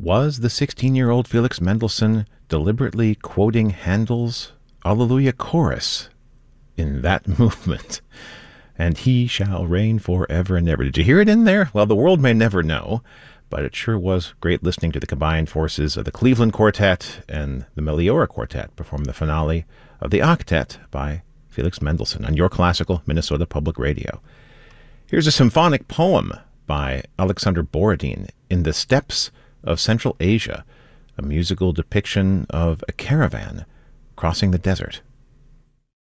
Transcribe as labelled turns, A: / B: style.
A: Was the 16-year-old Felix Mendelssohn deliberately quoting Handel's Alleluia Chorus in that movement? And he shall reign forever and ever. Did you hear it in there? Well, the world may never know, but it sure was great listening to the combined forces of the Cleveland Quartet and the Meliora Quartet perform the finale of the Octet by Felix Mendelssohn on Your Classical Minnesota Public Radio. Here's a symphonic poem by Alexander Borodin, In the Steppes of Central Asia, a musical depiction of a caravan crossing the desert.